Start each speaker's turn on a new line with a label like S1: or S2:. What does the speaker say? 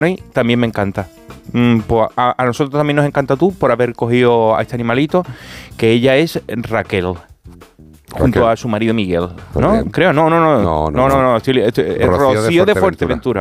S1: también me encanta. Pues a nosotros también nos encanta tú por haber cogido a este animalito, que ella es Raquel. Junto a su marido Miguel, ¿no? Creo, no. Es Rocío de Fuerteventura.